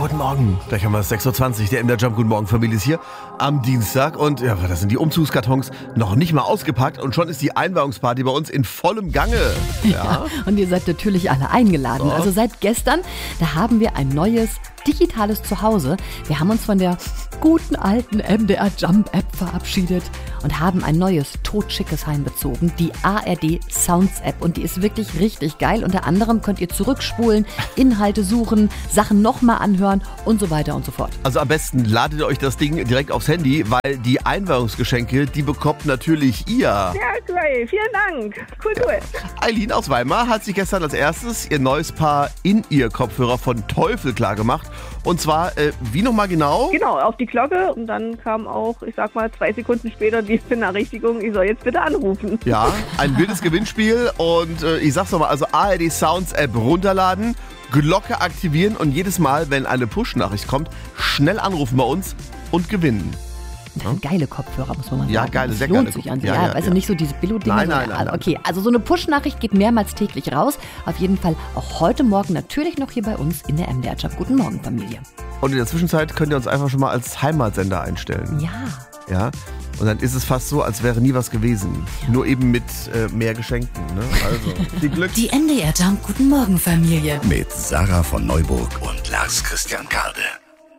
guten Morgen. Gleich haben wir es 6.20 Uhr. Der MDR Jump, guten Morgen, Familie ist hier am Dienstag. Und ja, da sind die Umzugskartons noch nicht mal ausgepackt. Und schon ist die Einweihungsparty bei uns in vollem Gange. Ja, und ihr seid natürlich alle eingeladen. Also seit gestern, da haben wir ein neues digitales Zuhause. Wir haben uns von der guten alten MDR Jump App verabschiedet und haben ein neues, totschickes Heim bezogen. Die ARD Sounds App. Und die ist wirklich richtig geil. Unter anderem könnt ihr zurückspulen, Inhalte suchen, Sachen nochmal anhören und so weiter und so fort. Also am besten ladet ihr euch das Ding direkt aufs Handy, weil die Einweihungsgeschenke, die bekommt natürlich ihr. Ja, great. Vielen Dank. Cool. Eileen aus Weimar hat sich gestern als erstes ihr neues Paar In-Ear-Kopfhörer von Teufel klargemacht. Und zwar, wie nochmal genau? Genau, auf die Glocke und dann kam auch, ich sag mal, 2 Sekunden später die Benachrichtigung, ich soll jetzt bitte anrufen. Ja, ein wildes Gewinnspiel und ich sag's nochmal, also ARD Sounds App runterladen, Glocke aktivieren und jedes Mal, wenn eine Push-Nachricht kommt, schnell anrufen bei uns und gewinnen. Das sind geile Kopfhörer, muss man mal sagen. Ja, geile, sehr lohnt geile sich an Kopfhörer. sich. Ja, Also nicht so diese Billo-Dinger. Nein. Okay, also so eine Push-Nachricht geht mehrmals täglich raus. Auf jeden Fall auch heute Morgen natürlich noch hier bei uns in der MDR Jump. Guten Morgen, Familie. Und in der Zwischenzeit könnt ihr uns einfach schon mal als Heimatsender einstellen. Ja. Und dann ist es fast so, als wäre nie was gewesen. Ja. Nur eben mit mehr Geschenken. Ne? Also, viel Glück. Die MDR Jump, guten Morgen, Familie. Mit Sarah von Neuburg und Lars Christian Karde.